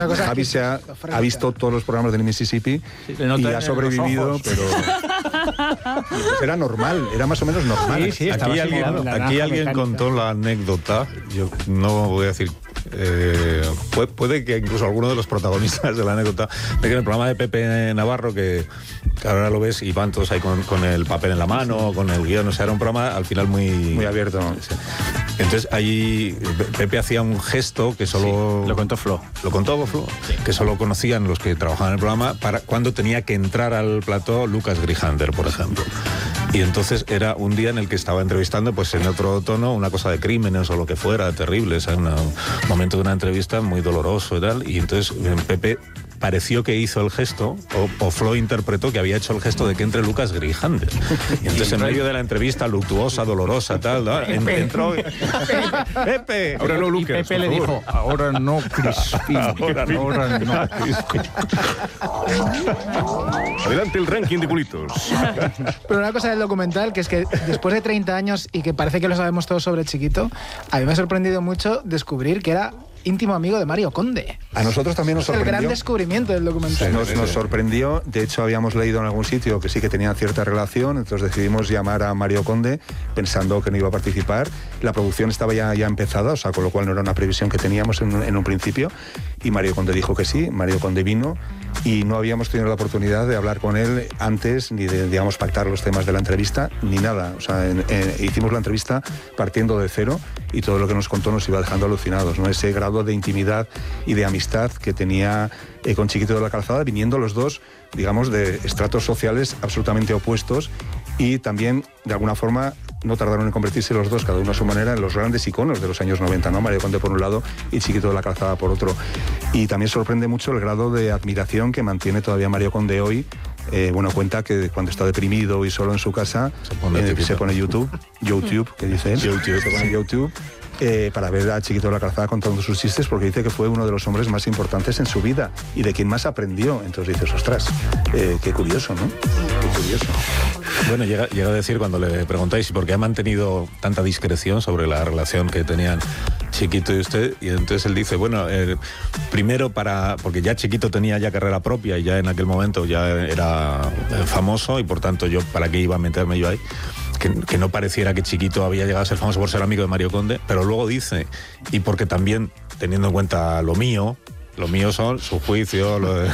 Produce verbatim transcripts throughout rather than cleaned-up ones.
Javi se ha, ha visto todos los programas del Mississippi sí, y ha sobrevivido, pero pues era normal, era más o menos normal. Sí, sí, aquí alguien, aquí alguien contó la anécdota, yo no voy a decir, eh, puede, puede que incluso alguno de los protagonistas de la anécdota, de que en el programa de Pepe Navarro, que, que ahora lo ves y van todos ahí con, con el papel en la mano, con el guión, o sea, era un programa al final muy... Muy abierto. Sí. Entonces ahí Pepe hacía un gesto que solo... Sí, lo contó Flo. Lo contó Flo, sí. Que solo conocían los que trabajaban en el programa para cuando tenía que entrar al plató Lucas Grijander, por ejemplo. Y entonces era un día en el que estaba entrevistando, pues en otro tono, una cosa de crímenes o lo que fuera, terrible, es un momento de una entrevista muy doloroso y tal, y entonces Pepe pareció que hizo el gesto, o, o Flo interpretó que había hecho el gesto de que entre Lucas Grijander. Y entonces en medio de la entrevista luctuosa, dolorosa, tal, ¿no? entró... ¡Pepe! Ahora no, Lucas, y Pepe le dijo, ahora no, Crispín. Ahora no. Ahora no. Adelante el ranking de culitos. Pero una cosa del documental, que es que después de treinta años y que parece que lo sabemos todos sobre Chiquito, a mí me ha sorprendido mucho descubrir que era íntimo amigo de Mario Conde. A nosotros también nos sorprendió. El gran descubrimiento del documental. Sí, nos, nos sorprendió. De hecho, habíamos leído en algún sitio que sí que tenían cierta relación, entonces decidimos llamar a Mario Conde pensando que no iba a participar. La producción estaba ya, ya empezada, o sea, con lo cual no era una previsión que teníamos en, en un principio. Y Mario Conde dijo que sí, Mario Conde vino y no habíamos tenido la oportunidad de hablar con él antes, ni de, digamos, pactar los temas de la entrevista, ni nada. O sea, en, en, hicimos la entrevista partiendo de cero y todo lo que nos contó nos iba dejando alucinados, ¿no? Ese grado de intimidad y de amistad que tenía eh, con Chiquito de la Calzada, viniendo los dos, digamos, de estratos sociales absolutamente opuestos y también, de alguna forma, no tardaron en convertirse los dos, cada uno a su manera, en los grandes iconos de los años noventa, ¿no? Mario Conde por un lado y Chiquito de la Calzada por otro. Y también sorprende mucho el grado de admiración que mantiene todavía Mario Conde hoy. Eh, bueno, cuenta que cuando está deprimido y solo en su casa, se pone, eh, se pone YouTube, YouTube, que dice él, YouTube, se pone YouTube. Eh, para ver a Chiquito de la Calzada contando sus chistes, porque dice que fue uno de los hombres más importantes en su vida y de quien más aprendió. Entonces dices, ostras, eh, qué curioso, ¿no? Qué curioso. Bueno, llega, llega a decir cuando le preguntáis por qué ha mantenido tanta discreción sobre la relación que tenían Chiquito y usted, y entonces él dice, bueno, eh, primero para, porque ya Chiquito tenía ya carrera propia y ya en aquel momento ya era eh, famoso y por tanto yo, ¿para qué iba a meterme yo ahí? Que, que no pareciera que Chiquito había llegado a ser famoso por ser amigo de Mario Conde, pero luego dice, y porque también, teniendo en cuenta lo mío, lo mío son su juicio, lo de...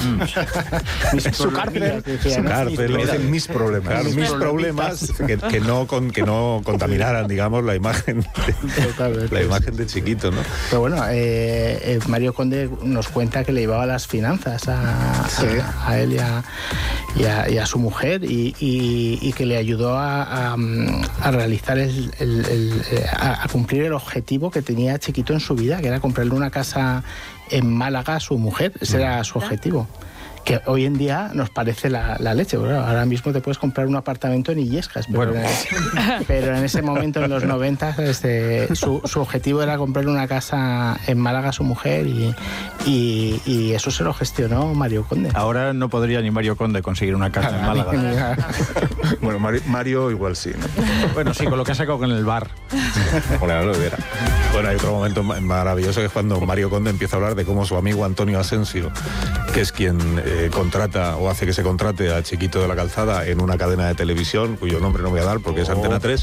su cárcel, su cárcel, lo dicen mis problemas, claro, mis, mis problemas que, que no con, que no contaminaran, digamos, la imagen de, la imagen de Chiquito, ¿no? Pero bueno, eh, eh, Mario Conde nos cuenta que le llevaba las finanzas a, sí. a, a él y a, y, a, y a su mujer y, y, y que le ayudó a, a, a realizar el, el, el a, a cumplir el objetivo que tenía Chiquito en su vida, que era comprarle una casa en Málaga a su mujer. Ese era su objetivo, que hoy en día nos parece la, la leche. Bueno, ahora mismo te puedes comprar un apartamento en Illescas, pero, bueno. en, ese, pero en ese momento, en los noventa, este, su, su objetivo era comprarle una casa en Málaga a su mujer y, y, y eso se lo gestionó Mario Conde. Ahora no podría ni Mario Conde conseguir una casa en Málaga. Bueno, Mario, Mario igual sí, ¿no? Bueno, sí, con lo que ha sacado con el bar. Bueno, lo hubiera. Bueno, hay otro momento maravilloso que es cuando Mario Conde empieza a hablar de cómo su amigo Antonio Asensio, que es quien eh, contrata o hace que se contrate a Chiquito de la Calzada en una cadena de televisión, cuyo nombre no voy a dar porque oh. es Antena tres,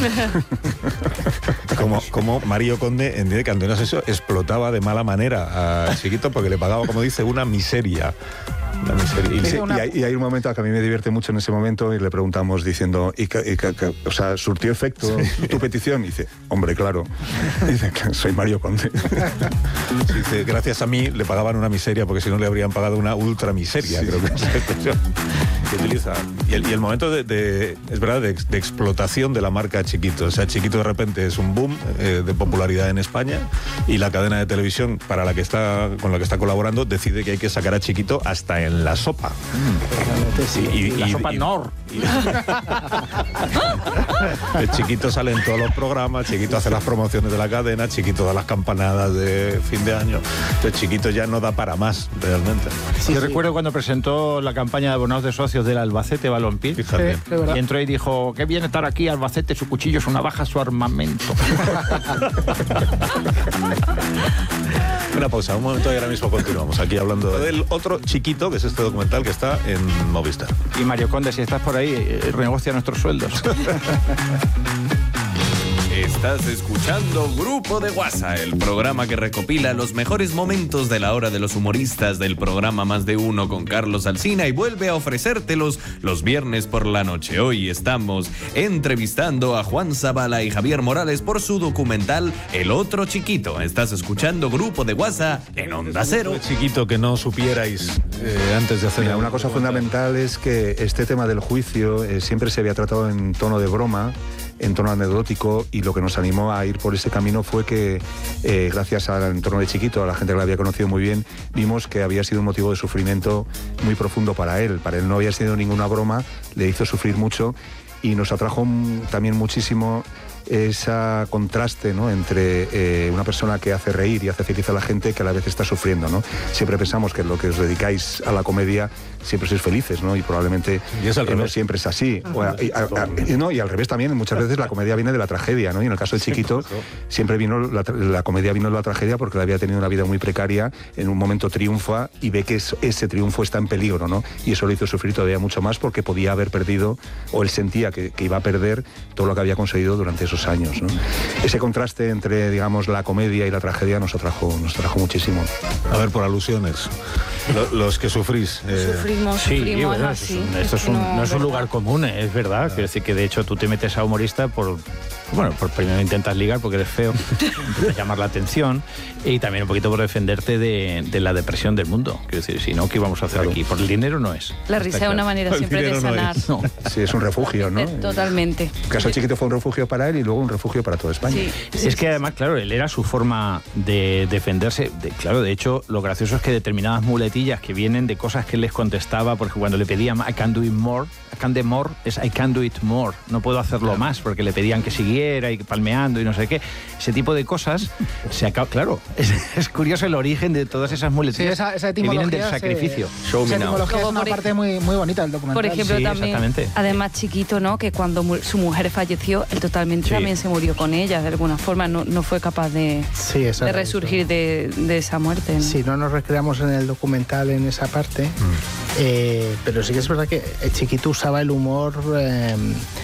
como, como Mario Conde entiende que Antonio Asensio explotaba de mala manera a Chiquito porque le pagaba, como dice, una miseria. Una miseria. Y, sí, una... y, hay, y hay un momento que a mí me divierte mucho en ese momento y le preguntamos diciendo, ¿y que, y que, que, o sea, surtió efecto sí. tu petición? Y dice, hombre, claro. Y dice, soy Mario Conde. Dice, gracias a mí le pagaban una miseria porque si no le habrían pagado una ultra miseria, sí. creo que es la expresión que utiliza. Y el, y el momento de, de es verdad, de, de explotación de la marca Chiquito. O sea, Chiquito de repente es un boom eh, de popularidad en España y la cadena de televisión para la que está, con la que está colaborando decide que hay que sacar a Chiquito hasta en la sopa. Mm. Sí, y, y, la y, sopa y, Nor. Y, el Chiquito sale en todos los programas, Chiquito hace las promociones de la cadena, Chiquito da las campanadas de fin de año. Entonces Chiquito ya no da para más, realmente. Sí, sí. Recuerdo recuerdo cuando presentó la campaña de abonados de socios del Albacete Balompié. Fíjate. Sí, de verdad. Y entró y dijo, qué bien estar aquí, Albacete, su cuchillo es una baja, su armamento. Una pausa, un momento y ahora mismo continuamos aquí hablando del otro chiquito, que es este documental que está en Movistar. Y Mario Conde, si estás por ahí, eh, renegocia nuestros sueldos. Estás escuchando Grupo de WhatsApp, el programa que recopila los mejores momentos de la hora de los humoristas del programa Más de Uno con Carlos Alsina y vuelve a ofrecértelos los viernes por la noche. Hoy estamos entrevistando a Juan Zabala y Javier Morales por su documental El Otro Chiquito. Estás escuchando Grupo de WhatsApp en Onda Cero. Chiquito que no supierais eh, antes de hacer... Mira, una cosa fundamental es que este tema del juicio eh, siempre se había tratado en tono de broma, en tono anecdótico, y lo que nos animó a ir por ese camino fue que eh, gracias al entorno de Chiquito, a la gente que lo había conocido muy bien, vimos que había sido un motivo de sufrimiento muy profundo para él. Para él no había sido ninguna broma, le hizo sufrir mucho y nos atrajo también muchísimo ese contraste, ¿no?, entre eh, una persona que hace reír y hace feliz a la gente, que a la vez está sufriendo, ¿no? Siempre pensamos que lo que os dedicáis a la comedia siempre sois felices, ¿no? Y probablemente y es al eh, no revés. siempre es así. O a, y, a, a, y, no, y al revés también, muchas veces la comedia viene de la tragedia, ¿no? Y en el caso del Chiquito, siempre vino la, la comedia vino de la tragedia porque él había tenido una vida muy precaria, en un momento triunfa y ve que es, ese triunfo está en peligro, ¿no? Y eso lo hizo sufrir todavía mucho más porque podía haber perdido, o él sentía que, que iba a perder todo lo que había conseguido durante esos años, ¿no? Ese contraste entre, digamos, la comedia y la tragedia nos atrajo, nos atrajo muchísimo. A ver, por alusiones, Lo, los que sufrís. Eh... Sufrimos, Sí, sufrimos bueno, así. esto es un, esto es un- no, no es un ¿verdad? lugar común, eh, es verdad. Quiero decir que de hecho tú te metes a humorista por, bueno, por primero intentas ligar porque eres feo, intentas llamar la atención y también un poquito por defenderte de, de la depresión del mundo. Quiero decir, si no, ¿qué vamos a hacer aquí? Por el dinero no es. La Está risa es claro. una manera El siempre de dinero no sanar. es. No. Sí, es un refugio, ¿no? Eh, Totalmente. El caso del Chiquito fue un refugio para él y luego un refugio para toda España. Sí. Es que además, claro, él era su forma de defenderse. De- claro, de hecho, lo gracioso es que determinadas muletillas que vienen de cosas que él les contestaba, porque cuando le pedían I can do it more, I can do more, es I can do it more, no puedo hacerlo más, porque le pedían que siguiera y que palmeando y no sé qué. Ese tipo de cosas se acaba. Claro, es, es curioso el origen de todas esas Sí, muletillas esa, esa que vienen del etimología. sacrificio. Se, Show me esa now. etimología es Luego, una por parte muy, muy bonita del documental. Por ejemplo, Sí, también, exactamente. además Chiquito, ¿no? Que cuando mu- su mujer falleció, él totalmente Sí. también se murió con ella, de alguna forma, no, no fue capaz de, Sí, esa- de resurgir de, de esa muerte, ¿no? Sí, no nos recreamos en el documental en esa parte, eh, pero sí que es verdad que el Chiquito usaba el humor eh,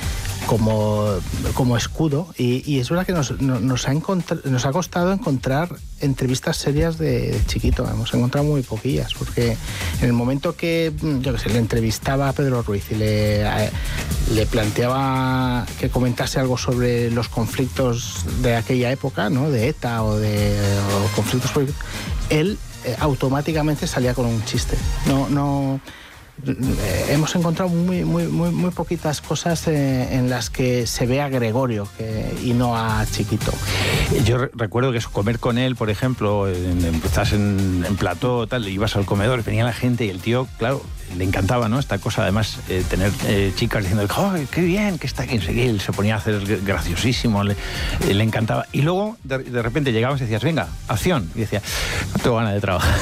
como, como escudo y, y es verdad que nos, no- nos, ha encontr- nos ha costado encontrar entrevistas serias de, de Chiquito, hemos encontrado muy poquillas, porque en el momento que, yo qué sé, le entrevistaba a Pedro Ruiz y le, eh, le planteaba que comentase algo sobre los conflictos de aquella época, ¿no?, de ETA o de o conflictos políticos, él eh, automáticamente salía con un chiste. No, no. eh, hemos encontrado muy, muy, muy, muy poquitas cosas eh, en las que se ve a Gregorio que- y no a Chiquito. Yo re- recuerdo que eso, comer con él, por ejemplo, en, en- estás en, en plató, tal, ibas al comedor, venía la gente y el tío, claro, le encantaba, ¿no? Esta cosa, además, eh, tener eh, chicas diciendo, ¡ay, qué bien que está aquí! Enseguida él se ponía a hacer gr- graciosísimo, le, eh, le encantaba. Y luego, de, de repente llegabas y decías, venga, acción. Y decía, no tengo ganas de trabajar.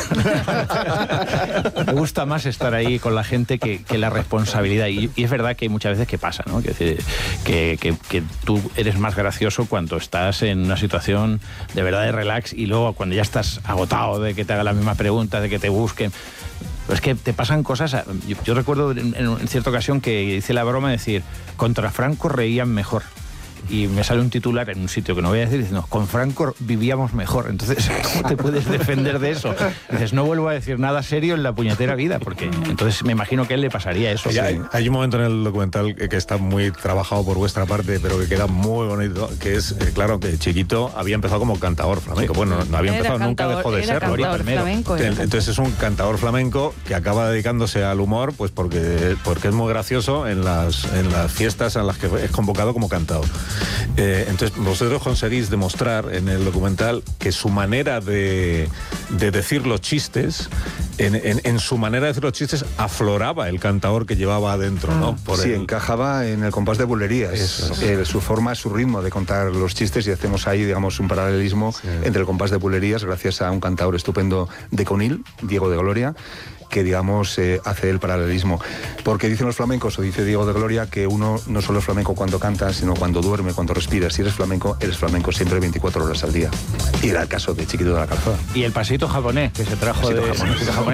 Me gusta más estar ahí con la gente que, que la responsabilidad. Y, y es verdad que hay muchas veces que pasa, ¿no? Que, decir, que, que, que tú eres más gracioso cuando estás en una situación de verdad de relax y luego cuando ya estás agotado de que te hagan las mismas preguntas, de que te busquen. Pero es que te pasan cosas. Yo, yo recuerdo en, en cierta ocasión que hice la broma de decir, contra Franco reían mejor. Y me sale un titular en un sitio que no voy a decir diciendo, con Franco vivíamos mejor. Entonces, ¿cómo te puedes defender de eso? Dices, no vuelvo a decir nada serio en la puñetera vida, porque entonces me imagino que a él le pasaría eso. Oye, hay, hay un momento en el documental que, que está muy trabajado por vuestra parte, pero que queda muy bonito, que es, eh, claro, que Chiquito había empezado como cantador flamenco. Bueno, no había Era empezado, nunca cantador- dejó de era serlo. cantador Primero. flamenco, era Entonces es un cantador flamenco que acaba dedicándose al humor, pues porque, porque es muy gracioso en las, en las fiestas en las que es convocado como cantador. Eh, entonces vosotros conseguís demostrar en el documental que su manera de, de decir los chistes, en, en, en su manera de decir los chistes afloraba el cantador que llevaba adentro, ¿no? Por Sí, el- encajaba en el compás de bulerías. Eso es. Eh, su forma, su ritmo de contar los chistes, y hacemos ahí, digamos, un paralelismo entre el compás de bulerías gracias a un cantador estupendo de Conil, Diego de Gloria, que digamos, eh, hace el paralelismo. Porque dicen los flamencos, o dice Diego de Gloria, que uno no solo es flamenco cuando canta, sino cuando duerme, cuando respira. Si eres flamenco, eres flamenco siempre veinticuatro horas al día. Y era el caso de Chiquito de la Calzada. Y el pasito japonés, que se trajo Pasito de japonés. pasito japonés,